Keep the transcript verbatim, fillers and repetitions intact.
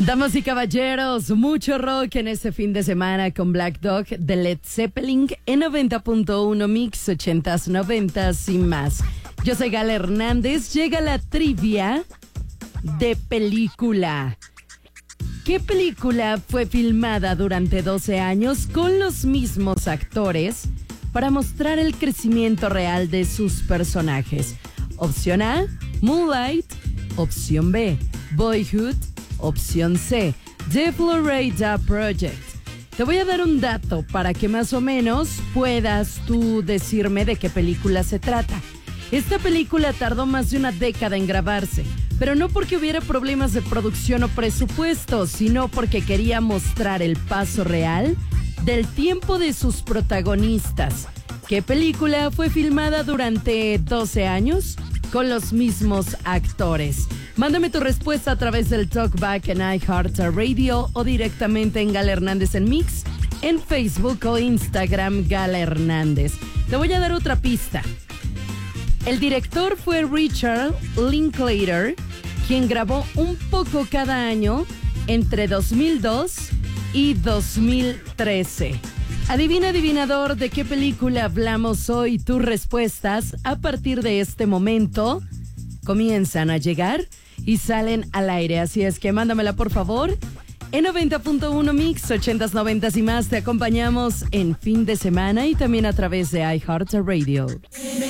Damas y caballeros, mucho rock en este fin de semana con Black Dog de Led Zeppelin en noventa punto uno Mix, ochentas, noventas y más. Yo soy Gala Hernández, llega la trivia de película. ¿Qué película fue filmada durante doce años con los mismos actores para mostrar el crecimiento real de sus personajes? Opción A, Moonlight. Opción B, Boyhood. Opción C, The Florida Project. Te voy a dar un dato para que más o menos puedas tú decirme de qué película se trata. Esta película tardó más de una década en grabarse, pero no porque hubiera problemas de producción o presupuesto, sino porque quería mostrar el paso real del tiempo de sus protagonistas. ¿Qué película fue filmada durante doce años con los mismos actores? Mándame tu respuesta a través del Talkback en iHeartRadio o directamente en Gala Hernández en Mix, en Facebook o Instagram Gala Hernández. Te voy a dar otra pista. El director fue Richard Linklater, quien grabó un poco cada año entre dos mil dos y dos mil trece. Adivina, adivinador, ¿de qué película hablamos hoy? Tus respuestas a partir de este momento comienzan a llegar y salen al aire, así es que mándamela por favor. En noventa punto uno Mix, ochentas, noventas y más, te acompañamos en fin de semana y también a través de iHeartRadio.